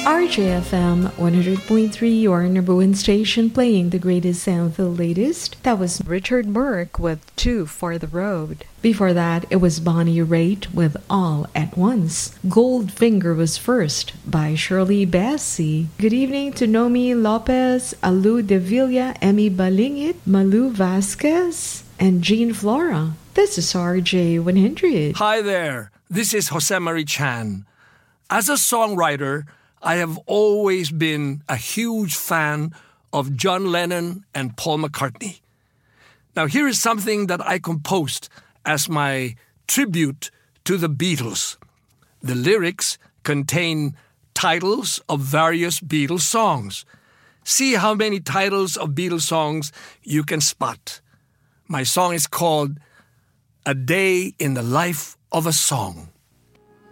RJFM 100.3, your number one station playing the greatest and the latest. That was Richard Burke with Two for the Road. Before that, it was Bonnie Raitt with All at Once. Goldfinger was first by Shirley Bassey. Good evening to Nomi Lopez, Alu De Villa, Emmy Balingit, Malu Vasquez, and Jean Flora. This is RJ100. Hi there, this is Jose Marie Chan. As a songwriter, I have always been a huge fan of John Lennon and Paul McCartney. Now here is something that I composed as my tribute to the Beatles. The lyrics contain titles of various Beatles songs. See how many titles of Beatles songs you can spot. My song is called A Day in the Life of a Song.